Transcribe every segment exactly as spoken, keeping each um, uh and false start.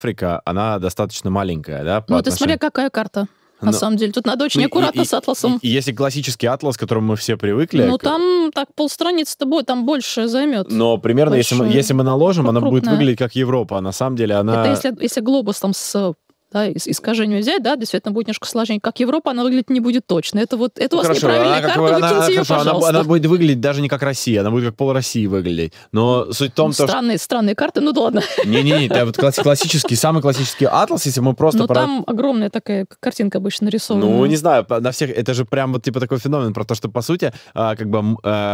Африка, она достаточно маленькая, да? Ну, ты смотри, какая карта. На Но, самом деле, тут надо очень ну, аккуратно и, с атласом. И, и если классический атлас, к которому мы все привыкли... Ну, там так полстраницы-то будет, там больше займет. Но примерно, если мы, если мы наложим, она крупная. будет выглядеть как Европа, а на самом деле она... Это если, если глобус там с... Да, искажение взять, да, действительно будет немножко сложнее. Как Европа, она выглядит не будет точно. Это вот это ну, у вас хорошо, неправильная она, карта, как, выкиньте она, ее, хорошо, пожалуйста. Она, она будет выглядеть даже не как Россия, она будет как пол России выглядеть. Но суть в том, ну, что... Странные, странные карты, ну да ладно. Не-не-не, это вот классический, самый классический атлас, если мы просто... Ну пора... там огромная такая картинка обычно нарисована. Ну, не знаю, на всех... Это же прям вот типа такой феномен про то, что, по сути, как бы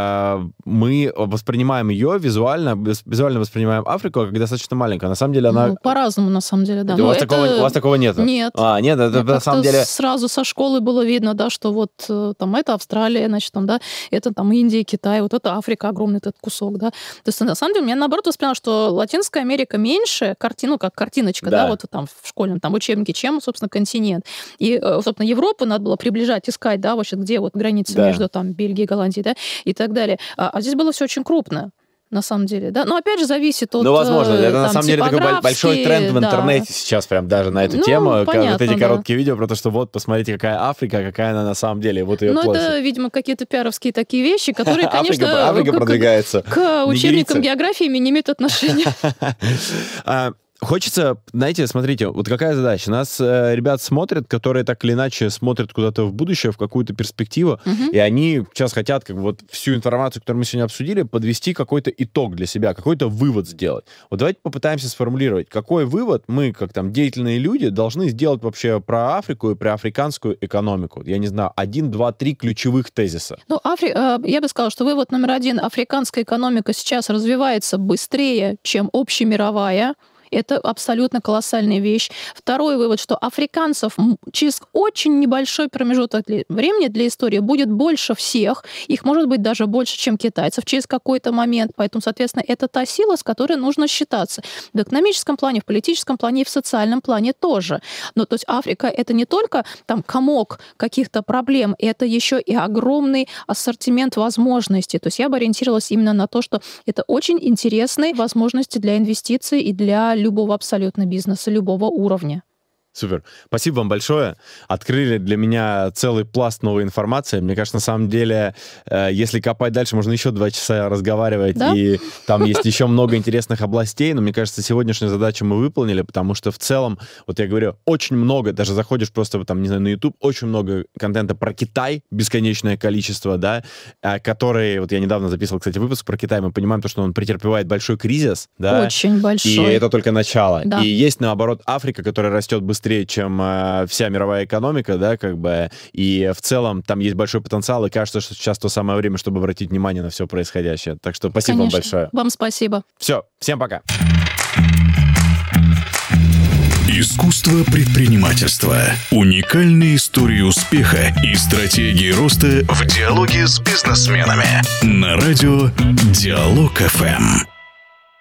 мы воспринимаем ее визуально, визуально воспринимаем Африку, как достаточно маленькая. На самом деле она... Ну, по-разному, на самом деле, да. У вас, это... такого, у вас такого нет? Нет. А, нет, это на самом деле... Сразу со школы было видно, да, что вот там это Австралия, значит, там, да, это там Индия, Китай, вот это Африка, огромный этот кусок, да. То есть, на самом деле, меня наоборот восприняла, что Латинская Америка меньше, картину, как картиночка, да. да, вот там в школьном там учебнике, чем, собственно, континент. И, собственно, Европу надо было приближать, искать, да, вообще, где вот граница да. между там Бельгией, Голландией, да, и так далее. А, а здесь было все очень крупно. На самом деле, да. Но опять же зависит от... Ну, возможно. Это там, на самом деле такой большой тренд в интернете да. сейчас прям даже на эту ну, тему. Понятно, вот эти да. короткие видео про то, что вот, посмотрите, какая Африка, какая она на самом деле. Вот ее Ну, площадь. это, видимо, какие-то пиаровские такие вещи, которые, конечно... Африка, Африка к, продвигается. К учебникам географии не имеют отношения. Хочется, знаете, смотрите, вот какая задача. Нас э, ребят смотрят, которые так или иначе смотрят куда-то в будущее, в какую-то перспективу, uh-huh. и они сейчас хотят как бы вот всю информацию, которую мы сегодня обсудили, подвести какой-то итог для себя, какой-то вывод сделать. Вот давайте попытаемся сформулировать, какой вывод мы, как там деятельные люди, должны сделать вообще про Африку и про африканскую экономику. Я не знаю, один, два, три ключевых тезиса. Ну, Афри... я бы сказала, что вывод номер один. Африканская экономика сейчас развивается быстрее, чем общемировая. Это абсолютно колоссальная вещь. Второй вывод, что африканцев через очень небольшой промежуток времени для истории будет больше всех. Их может быть даже больше, чем китайцев через какой-то момент. Поэтому, соответственно, это та сила, с которой нужно считаться. В экономическом плане, в политическом плане и в социальном плане тоже. Но то есть Африка — это не только там комок каких-то проблем, это еще и огромный ассортимент возможностей. То есть я бы ориентировалась именно на то, что это очень интересные возможности для инвестиций и для любого абсолютно бизнеса, любого уровня. Супер. Спасибо вам большое. Открыли для меня целый пласт новой информации. Мне кажется, на самом деле, если копать дальше, можно еще два часа разговаривать, да? И там есть еще много интересных областей, но мне кажется, сегодняшнюю задачу мы выполнили, потому что в целом, вот я говорю, очень много, даже заходишь просто там, не знаю, на YouTube, очень много контента про Китай, бесконечное количество, да, который, вот я недавно записывал, кстати, выпуск про Китай, мы понимаем то, что он претерпевает большой кризис, да. Очень большой. И это только начало. Да. И есть, наоборот, Африка, которая растет быстрее, чем э, вся мировая экономика, да, как бы, и в целом там есть большой потенциал, и кажется, что сейчас то самое время, чтобы обратить внимание на все происходящее. Так что спасибо Конечно. вам большое. Вам спасибо. Все, всем пока. Искусство предпринимательства. Уникальные истории успеха и стратегии роста в диалоге с бизнесменами. На радио Диалог эф эм.